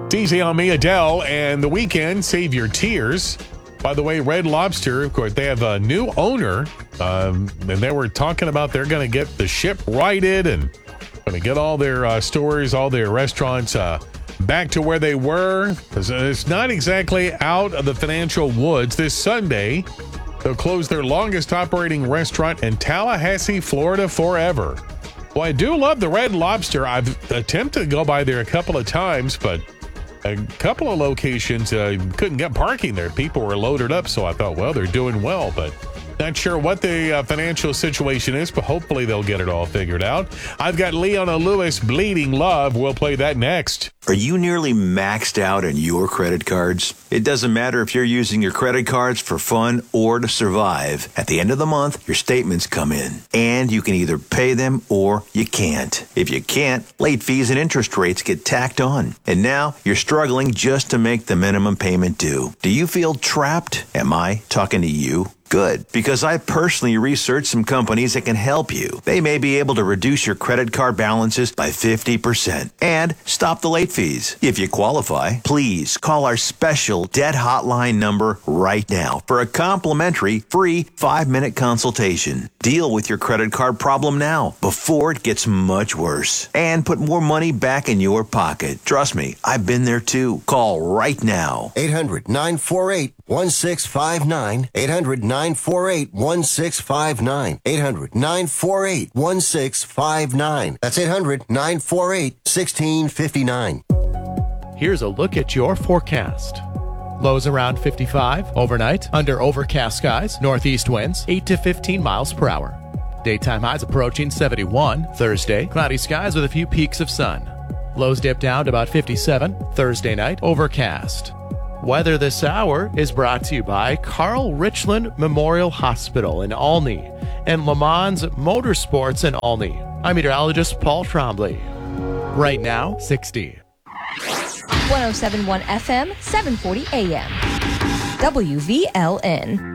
It's Easy on Me, Adele, and The Weeknd, Save Your Tears. By the way, Red Lobster, of course, they have a new owner, and they were talking about they're going to get the ship righted and going to get all their stores, all their restaurants back to where they were. It's not exactly out of the financial woods. This Sunday, they'll close their longest operating restaurant in Tallahassee, Florida forever. Well, I do love the Red Lobster. I've attempted to go by there a couple of times, but a couple of locations couldn't get parking there. People were loaded up, so I thought, well, they're doing well, but not sure what the financial situation is, but hopefully they'll get it all figured out. I've got Leona Lewis, Bleeding Love. We'll play that next. Are you nearly maxed out on your credit cards? It doesn't matter if you're using your credit cards for fun or to survive. At the end of the month, your statements come in, and you can either pay them or you can't. If you can't, late fees and interest rates get tacked on. And now you're struggling just to make the minimum payment due. Do you feel trapped? Am I talking to you? Good, because I personally researched some companies that can help you. They may be able to reduce your credit card balances by 50% and stop the late fees. If you qualify, please call our special debt hotline number right now for a complimentary free 5-minute consultation. Deal with your credit card problem now before it gets much worse and put more money back in your pocket. Trust me, I've been there too. Call right now. 800-948-1659. 800-948-1659. 800-948-1659. That's 800-948-1659. Here's a look at your forecast. Lows around 55 overnight, under overcast skies, northeast winds 8 to 15 miles per hour. Daytime highs approaching 71 Thursday, cloudy skies with a few peaks of sun. Lows dip down to about 57 Thursday night, overcast. Weather this hour is brought to you by Carl Richland Memorial Hospital in Olney and Le Mans Motorsports in Olney. I'm meteorologist Paul Trombley. Right now, 60. 107.1 FM, 740 AM. WVLN.